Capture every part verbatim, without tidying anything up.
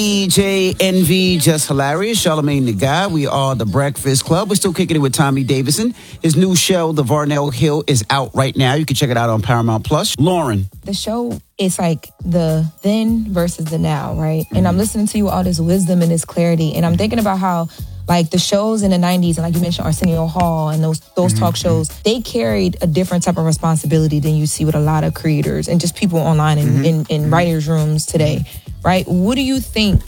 D J Envy, Just Hilarious, Charlamagne the Guy. We are the Breakfast Club. We're still kicking it with Tommy Davidson. His new show, The Varnell Hill, is out right now. You can check it out on Paramount Plus. Lauren. The show is like the then versus the now, right? Mm-hmm. And I'm listening to you with all this wisdom and this clarity. And I'm thinking about how like the shows in the nineties, and like you mentioned, Arsenio Hall and those those mm-hmm. talk shows, they carried a different type of responsibility than you see with a lot of creators and just people online and mm-hmm. in, in mm-hmm. writers' rooms today, right? What do you think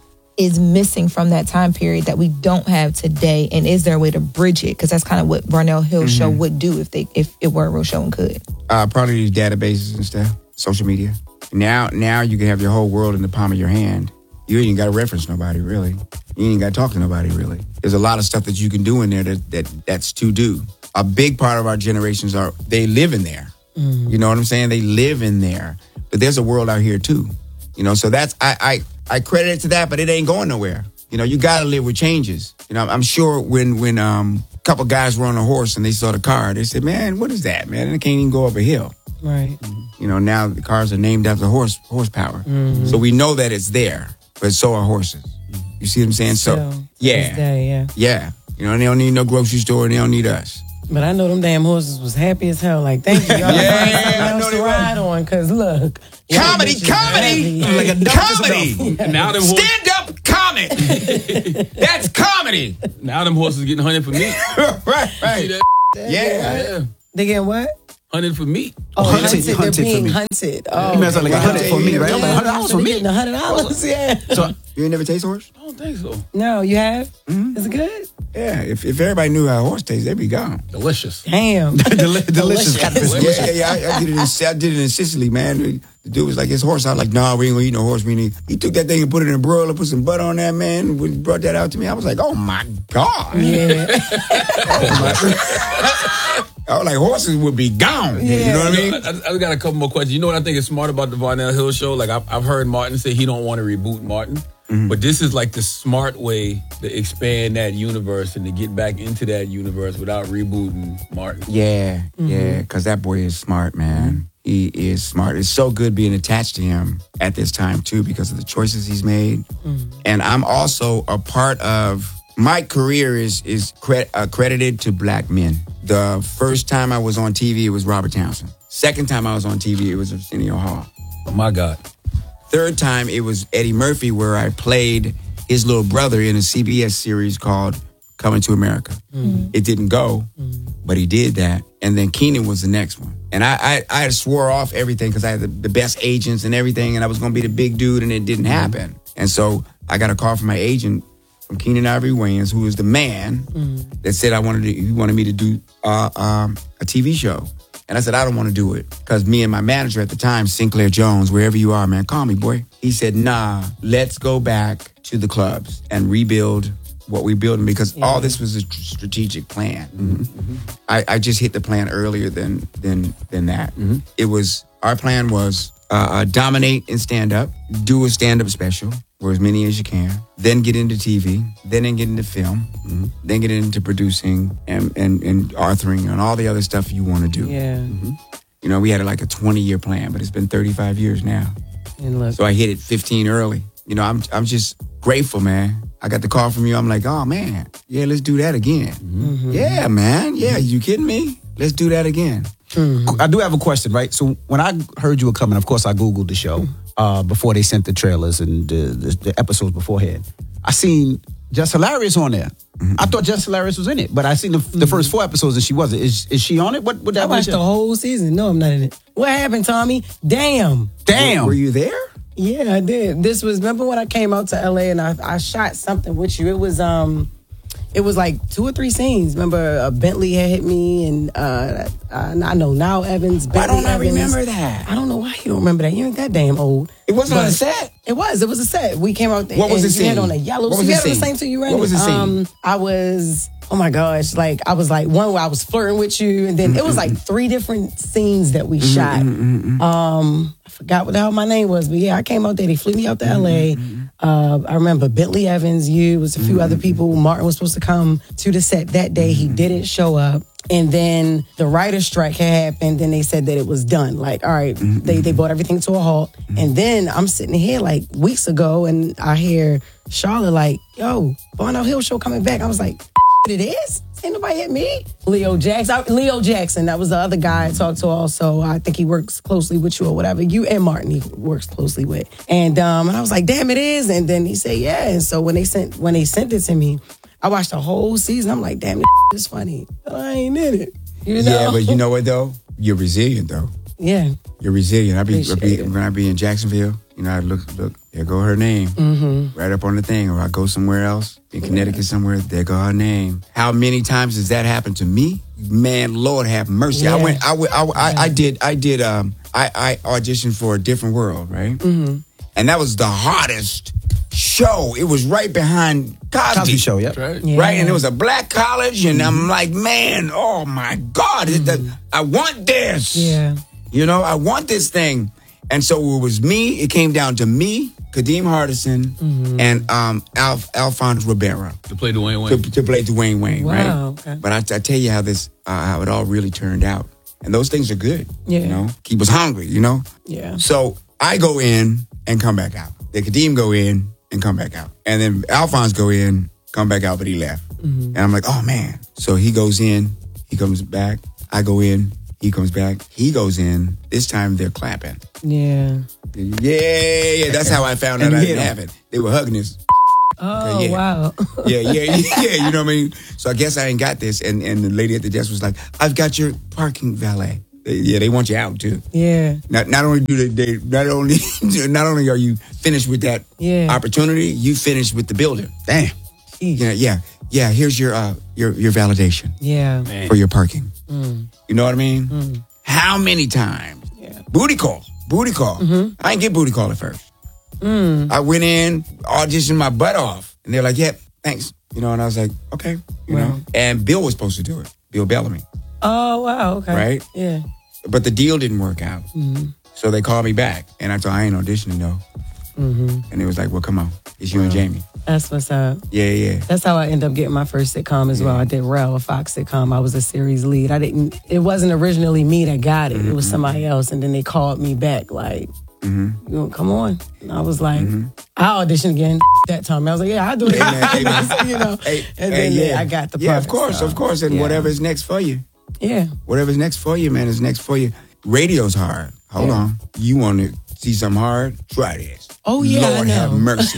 is missing from that time period that we don't have today? And is there a way to bridge it? Because that's kind of what Varnell Hill's mm-hmm. show would do if they if it were a real show and could. Uh, probably these databases and stuff, social media. Now, now you can have your whole world in the palm of your hand. You ain't got to reference nobody, really. You ain't got to talk to nobody, really. There's a lot of stuff that you can do in there that, that that's to do. A big part of our generations are, they live in there. Mm-hmm. You know what I'm saying? They live in there. But there's a world out here, too. You know, so that's, I, I, I credit it to that, but it ain't going nowhere. You know, you got to live with changes. You know, I'm sure when, when um, a couple guys were on a horse and they saw the car, they said, man, what is that, man? And it can't even go up a hill. Right. You know, now the cars are named after horse horsepower. Mm-hmm. So we know that it's there, but so are horses. You see what I'm saying? So, so yeah. Day, yeah. Yeah. You know, they don't need no grocery store and they don't need us. But I know them damn horses was happy as hell. Like, thank you. Y'all yeah, I know they ride on, because look. Comedy, comedy. Like a comedy. Yeah. Now them horses. Stand up comic. That's comedy. Now them horses getting hunted for meat. right, right. Yeah. yeah. They getting what? Hunted for meat. Oh, hunted. hunted. They're hunted being for me. hunted. Oh, you meant like a hunted for me, right? Yeah, I'm like, one hundred dollars for me. one hundred dollars, yeah. So, you ain't never taste horse? I don't think so. No, you have? Mm-hmm. Is it good? Yeah, if, if everybody knew how a horse tastes, they'd be gone. Delicious. Damn. Del- delicious. delicious. Yeah, yeah, yeah. I, I, did it in, I did it in Sicily, man. The dude was like, his horse. I was like, nah, we ain't gonna eat no horse meat. He, he took that thing and put it in a broiler, put some butter on that, man. When he brought that out to me, I was like, oh my God. Yeah. oh my I was like, horses would be gone. Yeah. You know what I mean? I, I got a couple more questions. You know what I think is smart about the Varnell Hill show? Like, I've, I've heard Martin say he don't want to reboot Martin. Mm-hmm. But this is like the smart way to expand that universe and to get back into that universe without rebooting Martin. Yeah, mm-hmm. yeah, because that boy is smart, man. Mm-hmm. He is smart. It's so good being attached to him at this time, too, because of the choices he's made. Mm-hmm. And I'm also a part of... My career is is cred, uh, credited to black men. The first time I was on T V, it was Robert Townsend. Second time I was on T V, it was Arsenio Hall. Oh, my God. Third time, it was Eddie Murphy, where I played his little brother in a C B S series called Coming to America. Mm-hmm. It didn't go, mm-hmm. but he did that. And then Keenen was the next one. And I I, I swore off everything because I had the, the best agents and everything, and I was going to be the big dude, and it didn't happen. And so I got a call from my agent, from Keenen Ivory Wayans, who is the man mm. that said I wanted to, he wanted me to do uh, um, a T V show. And I said, I don't want to do it. Because me and my manager at the time, Sinclair Jones, wherever you are, man, call me, boy. He said, nah, let's go back to the clubs and rebuild what we built. Because yeah. all this was a strategic plan. Mm-hmm. Mm-hmm. I, I just hit the plan earlier than than than that. Mm-hmm. It was, our plan was uh, uh, dominate in stand-up, do a stand-up special, or as many as you can, then get into T V, then get into film, mm-hmm. then get into producing and, and, and authoring and all the other stuff you want to do. Yeah. Mm-hmm. You know, we had like a twenty-year plan, but it's been thirty-five years now. And look. So I hit it fifteen early. You know, I'm I'm just grateful, man. I got the call from you. I'm like, oh, man, yeah, let's do that again. Mm-hmm. Yeah, man. Yeah, you kidding me? Let's do that again. Mm-hmm. I do have a question, right? So when I heard you were coming, of course, I Googled the show. Uh, before they sent the trailers and the, the, the episodes beforehand. I seen Just Hilarious on there. Mm-hmm. I thought Just Hilarious was in it, but I seen the, the mm-hmm. first four episodes and she wasn't. Is, is she on it? What would that I watched the whole season. No, I'm not in it. What happened, Tommy? Damn. Damn. Were, were you there? Yeah, I did. This was, remember when I came out to L A and I, I shot something with you? It was, um, it was like two or three scenes. Remember, uh, Bentley had hit me, and uh, uh, I know now Evans. Bentley Why don't I Evans. remember that? I don't know why you don't remember that. You ain't that damn old. It wasn't on a set. It was. It was a set. We came out there. What was the scene? You had on a yellow. What was you the had on the scene? same thing you ran. What was the scene? Um, I was. Oh my gosh! Like I was like one where I was flirting with you, and then mm-hmm. it was like three different scenes that we mm-hmm, shot. Mm-hmm. Um, I forgot what the hell my name was, but yeah, I came out there. They flew me out to L A. Mm-hmm. Uh, I remember Bentley Evans, you, was a few mm-hmm. other people. Martin was supposed to come to the set that day. He didn't show up. And then the writer's strike had happened. Then they said that it was done. Like, all right, mm-hmm. they, they brought everything to a halt. Mm-hmm. And then I'm sitting here like weeks ago and I hear Charlotte like, yo, Barnell Hill show coming back. I was like, it is? Ain't nobody hit me. Leo Jackson. I, Leo Jackson, that was the other guy I talked to also. I think he works closely with you or whatever. You and Martin he works closely with. And um, and I was like, damn, it is. And then he said, yeah. And so when they sent when they sent it to me, I watched the whole season. I'm like, damn, this is funny. I ain't in it. You know? Yeah, but you know what though? You're resilient though. Yeah. You're resilient. I be, I be when I be in Jacksonville, you know, I look, look, there go her name. Mm-hmm. Right up on the thing. Or I go somewhere else, in Connecticut yeah. somewhere, there go her name. How many times does that happen to me? Man, Lord have mercy. Yeah. I went, I, I, I, I did, I did, um, I, I auditioned for A Different World, right? Mm-hmm. And that was the hardest show. It was right behind Cosby, Cosby Show, yep. Right. Yeah. Right, and it was a black college, and mm-hmm. I'm like, man, oh my God, mm-hmm. I want this. Yeah. You know, I want this thing. And so it was me, it came down to me, Kadeem Hardison, mm-hmm. and um, Alf, Alphonse Ribeiro. To play Dwayne Wayne. To, to play Dwayne Wayne, wow, right? Okay. But I, I tell you how this, uh, how it all really turned out. And those things are good. Yeah. You know, keep us hungry, you know? Yeah. So I go in and come back out. Then Kadeem go in and come back out. And then Alphonse go in, come back out, but he left. Mm-hmm. And I'm like, oh man. So he goes in, he comes back, I go in, he comes back, he goes in. This time they're clapping. Yeah. Yeah, yeah, that's how I found out I didn't have it. They were hugging us. Oh, yeah. wow. yeah, yeah, yeah, you know what I mean? So I guess I ain't got this. And and the lady at the desk was like, I've got your parking valet. They, yeah, they want you out too. Yeah. Not not only do they, they not only not only are you finished with that yeah. opportunity, you finished with the building. Damn. Yeah, yeah, yeah. Here's your uh your your validation. Yeah. Man. For your parking. Mm. You know what I mean? Mm. How many times? Yeah. Booty call, booty call. Mm-hmm. I didn't get booty call at first. Mm. I went in, auditioned my butt off, and they're like, "Yep, yeah, thanks." You know, and I was like, "Okay," you wow. know. And Bill was supposed to do it, Bill Bellamy. Oh wow, okay, right? Yeah. But the deal didn't work out, mm-hmm. so they called me back, and I told I ain't auditioning though. Mm-hmm. And it was like, "Well, come on, it's you wow. and Jamie." That's what's up. Yeah, yeah. That's how I ended up getting my first sitcom as yeah. well. I did Rel, a Fox sitcom. I was a series lead. I didn't. It wasn't originally me that got it. Mm-hmm. It was somebody else, and then they called me back like, mm-hmm. "You know, come on." And I was like, mm-hmm. "I auditioned again." That time, I was like, "Yeah, I do it." Hey, man, hey, you know, hey, and hey, then yeah. yeah, I got the. Yeah, part, of course, so. of course, and yeah. whatever's next for you. Yeah, whatever's next for you, man, is next for you. Radio's hard. Hold yeah. on, you want to see something hard? Try this. Oh yeah, Lord I know. have mercy.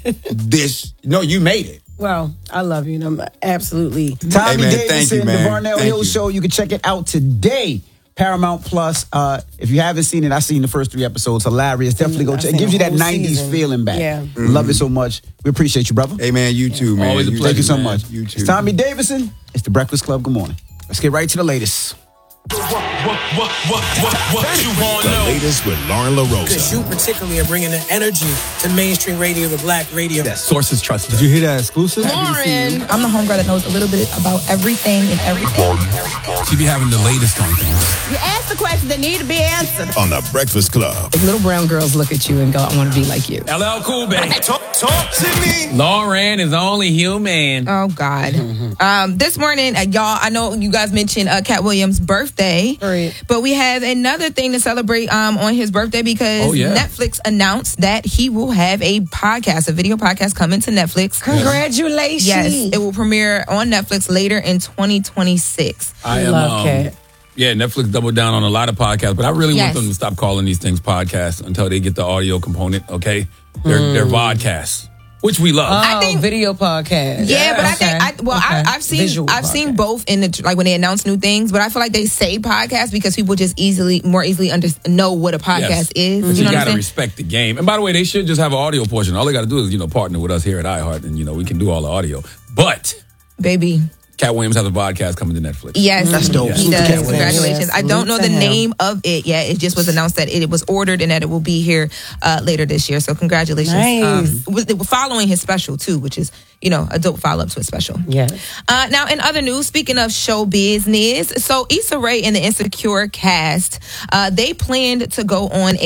This, no, you made it. Well, I love you. I'm absolutely. Tommy hey, man, Davidson, you, man. the Barnell thank Hill you. Show. You can check it out today. Paramount Plus. Uh, if you haven't seen it, I've seen the first three episodes. Hilarious. Definitely go check. It gives you that nineties season. Feeling back. Yeah. Mm-hmm. Love it so much. We appreciate you, brother. Hey, man, you too, man. Always a you pleasure, Thank you so man. much. You too. It's Tommy Davidson. It's the Breakfast Club. Good morning. Let's get right to the latest. What, what, what, what, what, what you want to The know? latest with Lauren LaRosa. Because you particularly are bringing the energy to mainstream radio, the black radio. That sources trusted. Did you hear that exclusive? Lauren, I'm the homegirl that knows a little bit about everything and everything. She be having the latest on things. You ask the questions that need to be answered. On the Breakfast Club. If little brown girls look at you and go, I want to be like you. L L Cool, baby. Talk, talk to me. Lauren is only human. Oh, God. um, this morning, uh, y'all, I know you guys mentioned uh, Cat Williams' birthday. Right. But we have another thing to celebrate um, on his birthday because oh, yeah. Netflix announced that he will have a podcast, a video podcast coming to Netflix. Congratulations. Yes, it will premiere on Netflix later in twenty twenty-six. I am, love um, Cat. Yeah, Netflix doubled down on a lot of podcasts, but I really Yes. want them to stop calling these things podcasts until they get the audio component, okay? They're, Mm. they're vodcasts, which we love. Oh, I think- video podcast. Yeah, but I Okay. think I well Okay. I, I've seen Visual I've seen podcast. both in the like when they announce new things, but I feel like they say podcast because people just easily more easily under, know what a podcast Yes. is. But You you, know what I'm gotta saying? respect the game. And by the way, they should just have an audio portion. All they gotta do is, you know, partner with us here at iHeart and, you know, we can do all the audio. But Baby. Cat Williams has a podcast coming to Netflix. Yes, That's dope. he Salute to does. Cat Williams. Congratulations. Yes, I don't know salute the to him. name of it yet. It just was announced that it was ordered and that it will be here uh, later this year. So congratulations. Nice. Um, with- following his special too, which is, you know, a dope follow-up to a special. Yes. Uh, now, in other news, speaking of show business, so Issa Rae and the Insecure cast, uh, they planned to go on a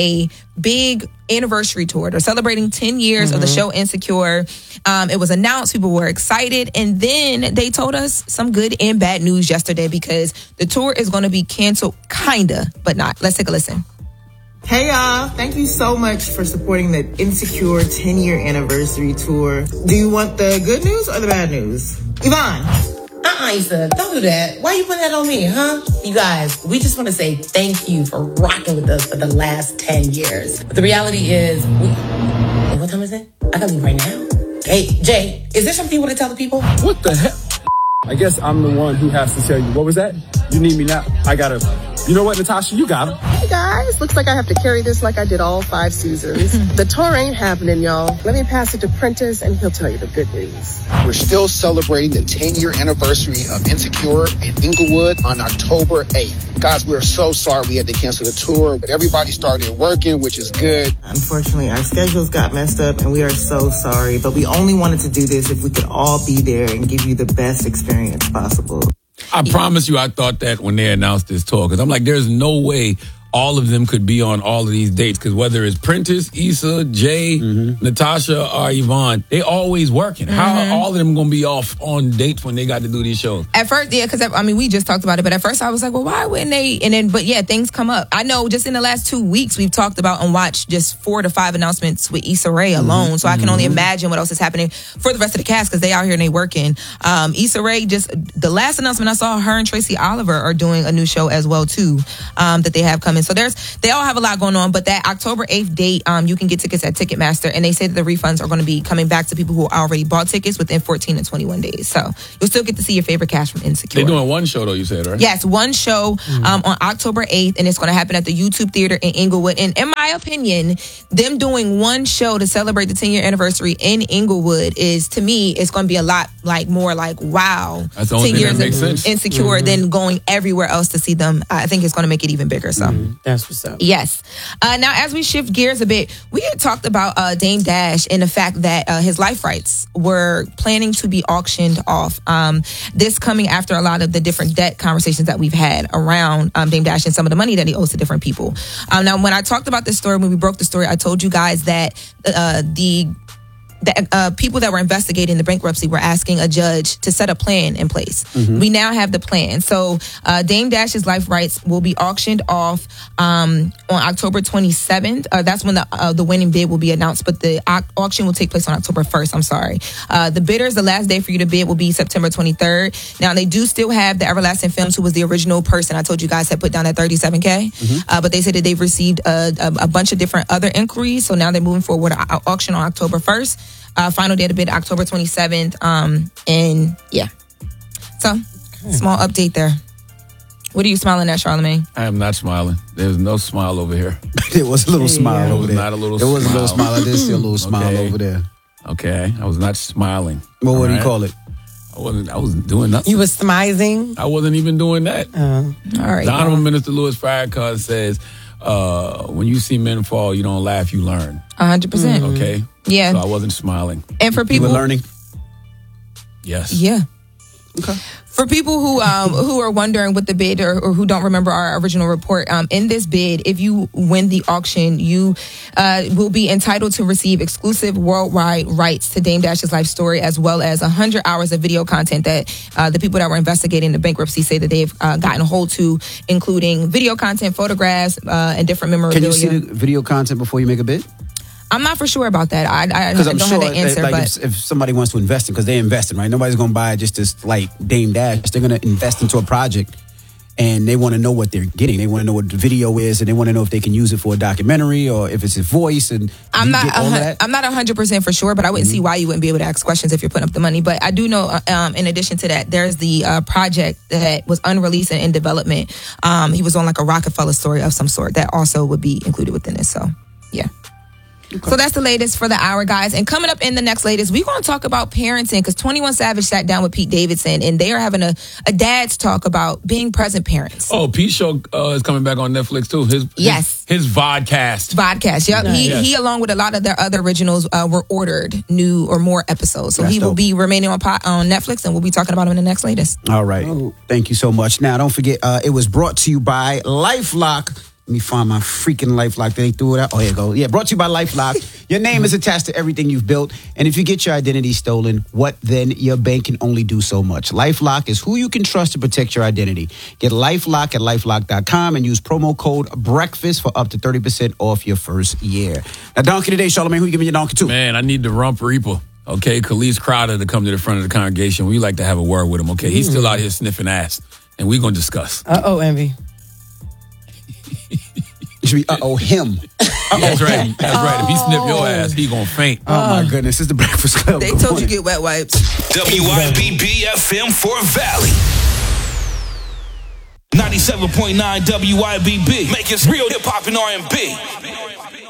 big anniversary tour. They're celebrating ten years Mm-hmm. of the show Insecure. Um, it was announced. People were excited. And then they told us some good and bad news yesterday because the tour is going to be canceled, kinda, but not. Let's take a listen. Hey y'all, thank you so much for supporting the Insecure ten year anniversary tour. Do you want the good news or the bad news? Yvonne. Uh-uh, Issa, don't do that. Why you putting that on me, huh? You guys, we just want to say thank you for rocking with us for the last ten years. But the reality is, we... Hey, what time is it? I gotta leave right now. Hey, Jay, is there something you want to tell the people? What the heck? I guess I'm the one who has to tell you. What was that? You need me now? I gotta... You know what, Natasha? You got him. Hey guys, looks like I have to carry this like I did all five seasons. The tour ain't happening, y'all. Let me pass it to Prentice and he'll tell you the good news. We're still celebrating the ten year anniversary of Insecure in Inglewood on October eighth. Guys, we're so sorry we had to cancel the tour, but everybody started working, which is good. Unfortunately, our schedules got messed up and we are so sorry, but we only wanted to do this if we could all be there and give you the best experience possible. I promise you, I thought that when they announced this tour, because I'm like, there's no way all of them could be on all of these dates, because whether it's Prentice, Issa, Jay, mm-hmm. Natasha, or Yvonne, they always working. Mm-hmm. How are all of them going to be off on dates when they got to do these shows? At first, yeah, because I mean, we just talked about it, but at first I was like, well, why wouldn't they? And then, but yeah, things come up. I know just in the last two weeks, we've talked about and watched just four to five announcements with Issa Rae alone. Mm-hmm. So I can only imagine what else is happening for the rest of the cast, because they out here and they working. Um, Issa Rae, just the last announcement I saw, her and Tracy Oliver are doing a new show as well too, um, that they have coming. So there's, they all have a lot going on, but that October eighth date, um, you can get tickets at Ticketmaster, and they say that the refunds are going to be coming back to people who already bought tickets within fourteen to twenty-one days. So you'll still get to see your favorite cast from Insecure. They're doing one show though, you said, right? Yes, one show um, on October eighth, and it's going to happen at the YouTube Theater in Inglewood. And in my opinion, them doing one show to celebrate the ten year anniversary in Inglewood is, to me, it's going to be a lot like more like, wow, That's the only ten thing years that makes of sense. Insecure, Mm-hmm. than going everywhere else to see them. I think it's going to make it even bigger. So Mm-hmm. That's what's up. yes. Uh, now, as we shift gears a bit, we had talked about uh, Dame Dash and the fact that uh, his life rights were planning to be auctioned off. Um, this coming after a lot of the different debt conversations that we've had around um, Dame Dash and some of the money that he owes to different people. Um, now, when I talked about this story, when we broke the story, I told you guys that uh, the The uh, people that were investigating the bankruptcy were asking a judge to set a plan in place. Mm-hmm. We now have the plan. So uh, Dame Dash's life rights will be auctioned off um, on October twenty-seventh. Uh, that's when the uh, the winning bid will be announced, but the au- auction will take place on October first. I'm sorry. Uh, the bidders, the last day for you to bid will be September twenty-third. Now, they do still have the Everlasting Films, who was the original person I told you guys had put down at thirty-seven K. Mm-hmm. Uh, but they said that they've received a, a, a bunch of different other inquiries. So now they're moving forward with an auction on October first. Uh, final day to bid October twenty-seventh. Um, and yeah. So, okay. Small update there. What are you smiling at, Charlamagne? I am not smiling. There's no smile over here. There was a little yeah, smile yeah. over there. Not a little there smile. was a little smile. I did see a little smile okay. over there. Okay. I was not smiling. Well, what All do you right? call it? I wasn't I wasn't doing nothing. You were smizing? I wasn't even doing that. Uh, all right. The Honorable Minister Louis Farrakhan says, uh, when you see men fall, you don't laugh, you learn. one hundred percent. Mm-hmm. Okay? Yeah. So I wasn't smiling. And for people... You were learning? Yes. Yeah. Okay. For people who um, who are wondering what the bid, or, or who don't remember our original report, um, in this bid, if you win the auction, you uh, will be entitled to receive exclusive worldwide rights to Dame Dash's life story, as well as one hundred hours of video content that uh, the people that were investigating the bankruptcy say that they've uh, gotten a hold to, including video content, photographs, uh, and different memorabilia. Can you see the video content before you make a bid? I'm not for sure about that. I, I, I I'm don't sure have that answer. Like but if, if somebody wants to invest in, because they're investing, right? Nobody's going to buy just this like Dame Dash. They're going to invest into a project, and they want to know what they're getting. They want to know what the video is, and they want to know if they can use it for a documentary or if it's his voice. And I'm you not. get all of A, that? I'm not one hundred percent for sure, but I wouldn't mm-hmm. see why you wouldn't be able to ask questions if you're putting up the money. But I do know, um, in addition to that, there's the uh, project that was unreleased and in development. Um, he was on like a Rockefeller story of some sort that also would be included within this. So, yeah. Okay. So that's the latest for the hour, guys. And coming up in the next latest, we're going to talk about parenting, because twenty-one Savage sat down with Pete Davidson, and they are having a, a dad's talk about being present parents. Oh, Pete's show uh, is coming back on Netflix too. His yes, his, his vodcast. Vodcast. Yep. Nice. He yes. he along with a lot of their other originals uh, were ordered new or more episodes. So that's he dope. Will be remaining on pot, on Netflix, and we'll be talking about him in the next latest. All right. Oh. Thank you so much. Now, don't forget, uh, it was brought to you by LifeLock. me find my freaking LifeLock. They threw it out. Oh, here you go. Yeah, brought to you by LifeLock. Your name is attached to everything you've built. And if you get your identity stolen, what then? Your bank can only do so much. LifeLock is who you can trust to protect your identity. Get LifeLock at LifeLock dot com and use promo code BREAKFAST for up to thirty percent off your first year. Now, donkey today, Charlamagne, who you giving your donkey to? Man, I need the Rump Reaper. Okay, Khalees Crowder to come to the front of the congregation. We like to have a word with him, okay? He's still out here sniffing ass, and we're going to discuss. Uh-oh, Envy. It should be uh-oh, him. Uh-oh, That's right. him. That's right. If he sniff your ass, he going to faint. Oh, my goodness. It's the Breakfast Club. They Good told morning. you get wet wipes. W I B B F M for Valley. ninety-seven point nine W I B B. Making real hip hop and R and B.